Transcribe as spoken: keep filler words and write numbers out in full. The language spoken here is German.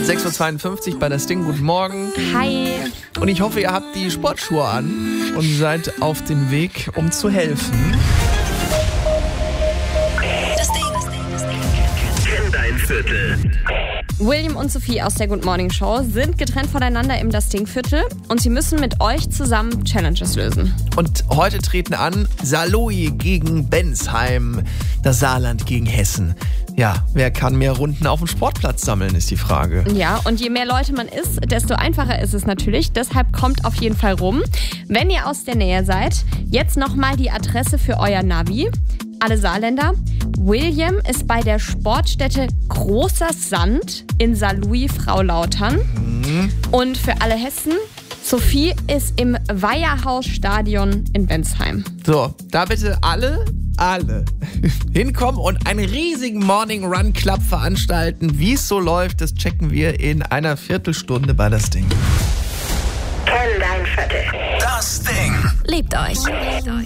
sechs Uhr zweiundfünfzig bei das Ding. Guten Morgen. Hi. Und ich hoffe, ihr habt die Sportschuhe an und seid auf dem Weg, um zu helfen. Das Ding. Kenn dein Viertel. William und Sophie aus der Good Morning Show sind getrennt voneinander im Das Ding-Viertel und sie müssen mit euch zusammen Challenges lösen. Und heute treten an Saarlouis gegen Bensheim, das Saarland gegen Hessen. Ja, wer kann mehr Runden auf dem Sportplatz sammeln, ist die Frage. Ja, und je mehr Leute man ist, desto einfacher ist es natürlich. Deshalb kommt auf jeden Fall rum. Wenn ihr aus der Nähe seid, jetzt nochmal die Adresse für euer Navi. Alle Saarländer. William ist bei der Sportstätte Großer Sand in Saarlouis Fraulautern. Mhm. Und für alle Hessen, Sophie ist im Weiherhaus-Stadion in Bensheim. So, da bitte alle, alle hinkommen und einen riesigen Morning Run Club veranstalten. Wie es so läuft, das checken wir in einer Viertelstunde bei das Ding. Kenn dein Viertel. Das Ding. Liebt euch.